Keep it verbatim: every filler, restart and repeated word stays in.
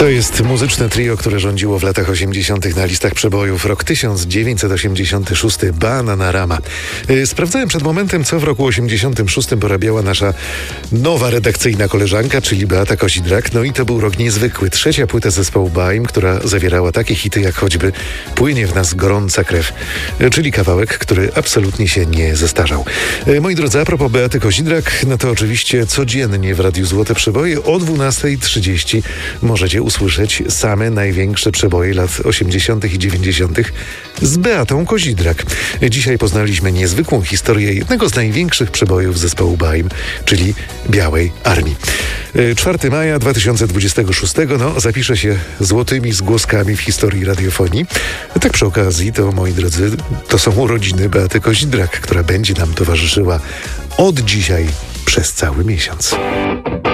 To jest muzyczne trio, które rządziło w latach osiemdziesiątych na listach przebojów. Rok tysiąc dziewięćset osiemdziesiąty szósty. Bananarama. Yy, sprawdzałem przed momentem, co w roku osiemdziesiątym szóstym porabiała nasza nowa redakcyjna koleżanka, czyli Beata Kozidrak. No i to był rok niezwykły. Trzecia płyta zespołu Baim, która zawierała takie hity jak choćby Płynie w nas gorąca krew, yy, czyli kawałek, który absolutnie się nie zestarzał. Yy, moi drodzy, a propos Beaty Kozidrak, no to oczywiście codziennie w Radiu Złote Przeboje o dwunasta trzydzieści możecie usłyszeć same największe przeboje lat osiemdziesiątych i dziewięćdziesiątych z Beatą Kozidrak. Dzisiaj poznaliśmy niezwykłą historię jednego z największych przebojów zespołu Baim, czyli Białej Armii. czwartego maja dwa tysiące dwudziestego szóstego no, zapisze się złotymi zgłoskami w historii radiofonii. Tak przy okazji, to moi drodzy, to są urodziny Beaty Kozidrak, która będzie nam towarzyszyła od dzisiaj przez cały miesiąc.